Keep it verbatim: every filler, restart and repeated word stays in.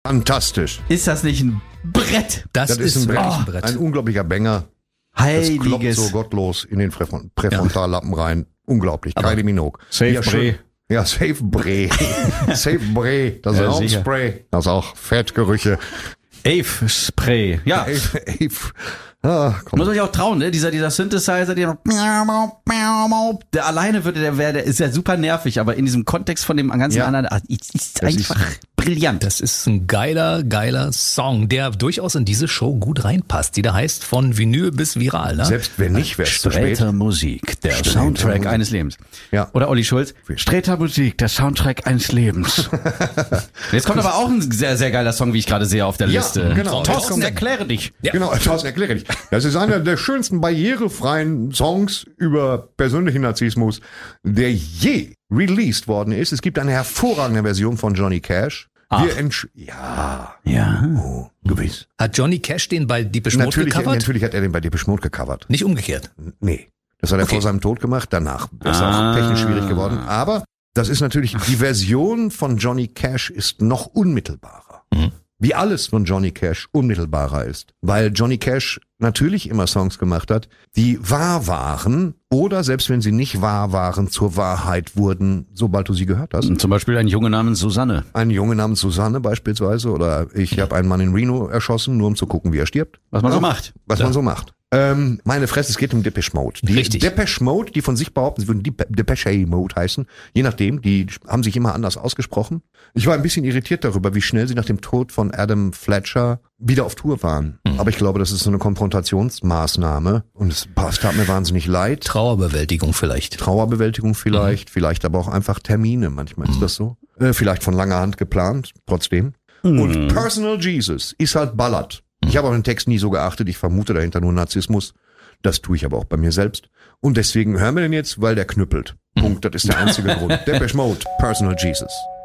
Fantastisch. Ist das nicht ein Brett? Das, Das ist ist ein Brett. wirklich ein Brett. Ein unglaublicher Banger. Das kloppt Heiliges. so gottlos in den Präfron- Präfrontallappen rein. Unglaublich. Kylie Minogue. Safe ja, schön. Bre. Ja, Safe Bre. Safe Bre. Das ist Ja, auch sicher. Spray. Das ist auch Fettgerüche. Ave Spray. Ja. Ave, Ave. Ah, komm. Muss euch auch trauen, ne? Dieser, dieser Synthesizer, der, der alleine würde, der wäre, der ist ja super nervig, aber in diesem Kontext von dem ganzen Ja. anderen, ah, ist, ist Das einfach ist- brillant. Das ist ein geiler, geiler Song, der durchaus in diese Show gut reinpasst, die da heißt von Vinyl bis viral. Ne? Selbst wenn nicht, wär's zu spät. Sträter Musik, der Sträter Soundtrack Musik. eines Lebens. Ja. Oder Olli Schulz, Sträter Musik, der Soundtrack eines Lebens. Jetzt kommt aber auch ein sehr, sehr geiler Song, wie ich gerade sehe auf der Ja, Liste. genau. Thorsten, Kommt- erkläre dich. Ja. Genau, das erkläre ich. Das ist einer der schönsten barrierefreien Songs über persönlichen Narzissmus, der je released worden ist. Es gibt eine hervorragende Version von Johnny Cash. Ach. Wir entsch- ja, Ja. oh, gewiss. Hat Johnny Cash den bei Depeche Mode Natürlich, gecovert? natürlich hat er den bei Depeche Mode gecovert. Nicht umgekehrt. Nee, das hat er Okay. vor seinem Tod gemacht. Danach ist Ah. auch technisch schwierig geworden. Aber das ist natürlich, die Version von Johnny Cash ist noch unmittelbarer. Mhm. Wie alles von Johnny Cash unmittelbarer ist. Weil Johnny Cash natürlich immer Songs gemacht hat, die wahr waren oder selbst wenn sie nicht wahr waren, zur Wahrheit wurden, sobald du sie gehört hast. Zum Beispiel ein Junge namens Susanne. Ein Junge namens Susanne beispielsweise oder ich habe einen Mann in Reno erschossen, nur um zu gucken, wie er stirbt. Was man so macht. Was man so macht. Ähm, meine Fresse, es geht um Depeche Mode. Die Richtig. Depeche Mode, die von sich behaupten, sie würden Depe- Depeche Mode heißen. Je nachdem, die haben sich immer anders ausgesprochen. Ich war ein bisschen irritiert darüber, wie schnell sie nach dem Tod von Adam Fletcher wieder auf Tour waren. Mhm. Aber ich glaube, das ist so eine Konfrontationsmaßnahme und es es tat mir wahnsinnig leid. Trauerbewältigung vielleicht. Trauerbewältigung vielleicht, vielleicht aber auch einfach Termine. Manchmal ist das so. Äh, vielleicht von langer Hand geplant, trotzdem. Und Personal Jesus ist halt ballert. Ich habe auf den Text nie so geachtet. Ich vermute dahinter nur Narzissmus. Das tue ich aber auch bei mir selbst. Und deswegen hören wir den jetzt, weil der knüppelt. Punkt. Das ist der einzige Grund. Depeche Mode, Personal Jesus.